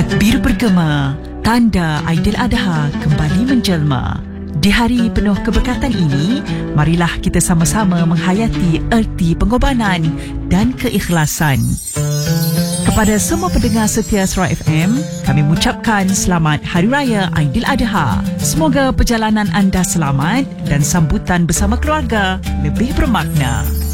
Takbir bergema, tanda Aidiladha kembali menjelma. Di hari penuh keberkatan ini, marilah kita sama-sama menghayati erti pengorbanan dan keikhlasan. Kepada semua pendengar setia Suara FM, kami mengucapkan selamat Hari Raya Aidiladha. Semoga perjalanan anda selamat dan sambutan bersama keluarga lebih bermakna.